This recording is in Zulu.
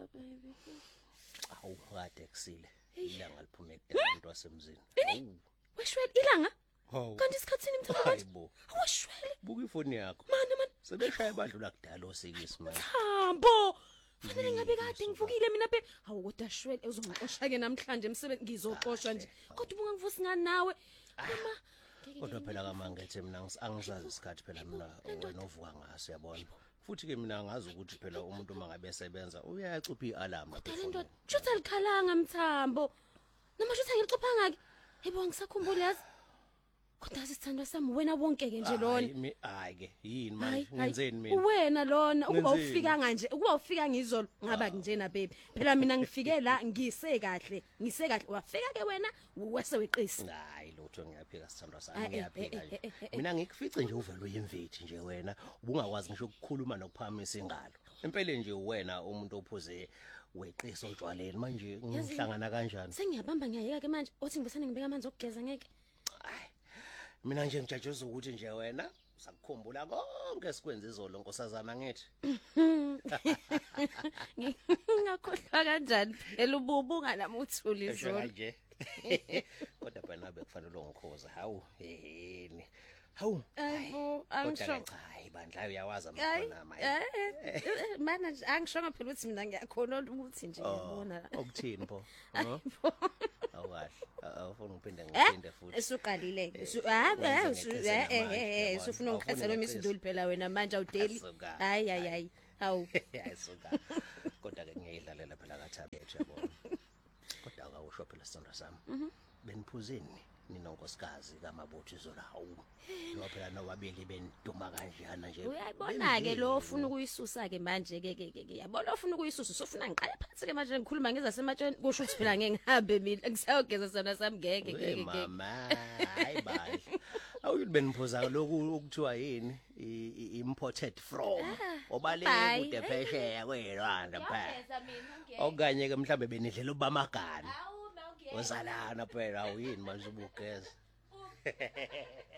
baby. Awu kade kusile. Ilanga liphume kude umuntu wasemzini. Awu. Weshwele ilanga? Hawu. Kanti isikhatsini mthamba manje? Hayibo. Awashwele. Buka ifoni yakho. Man. Sebeshaya badlula kudala osikisi manje. Thambo. Fanele ngabe kade ngivukile mina phela. Hawu kodwa shwele uzongixosha ke namhlanje emsebenzi ngizoxoshwa nje. Kodwa ubunga ngivusi ngani nawe? Mama. Kodwa phela kamangethe mina angisazi isikhathi phela mina wena ovuka ngaso yabona. Futhi ke mina ngazi ukuthi phela umuntu mangabe esebenza uyacupha ialarm lapha. Kodwa lento shutha likhalanga mthambo. Noma shutha ngilicuphanga ke. Yebo ngisakhumbula yazi. Kodwa sisithandwa sami wena wonke ke nje lona. Hayi ke yini manje ngenzeni mina? Wena lona ukuba ufika nje ukuba ufika ngizolo ngaba njena baby. Phela mina ngifike la ngise kahle wafika ke wena wese weqisi. Hayi lutho ngiyaphika sithandwa sami ngiyaphika nje. Mina ngikufice nje uvelo yemvithi nje wena ubungakwazi ngisho ukukhuluma nokuphakamisa ingalo. Empeleni nje wena umuntu ophuze weqisa otshwaleni manje ngihlangana kanjani? Sengiyabamba ngiyayeka ke manje othi ngibesane ngibeka amanzi okugeza ngeke. Mina nje ngijajuza ukuthi nje wena usakukhumbula konke esikwenza izolo nkosazana ngithi. Ngakhohlwa kanjani phela ububunga nami uthuli izolo. Nje. Kodwa phela bekufanele ngikhoza. Hawu yini. Hawu. Ayibo angisho. Hayi bandla uyawazi amakhona manje. Mana nje angishonga phela ukuthi mina ngiyakhona ukuthi nje ngiyabona. Okuthini pho? Awukahle. Awufuna uphinde ngiphinde futhi. Esuqalile ke. Usufuna ukukhathela imisinduli phela wena manje awudeli. Hayi. Hawu. Ayisuka. Kodwa ke ngiyidlalela phela kaThabethu yabona. Kodwa akawusho phela sithando sami. Beniphuzeni nina nkosikazi kaMabotho izola hawu. Ngoba phela nowabili beniduma kanjana nje. Uyayibona ke lo ufuna ukuyisusa ke manje ke yabona ufuna ukuyisusa usufuna ngiqale phansi ke manje ngikhuluma ngezasematsheni kusho ukuthi phela ngeke ngihambe mina ngisayogeza sona sami ngeke mama hayi bayi awuyithi beniphuza lokhu ukuthiwa yini imported from obale kude phesheya kweRwanda phela okanye ke mhlambe benidlela ubamagana ozalana phela awuyini manje ubugeza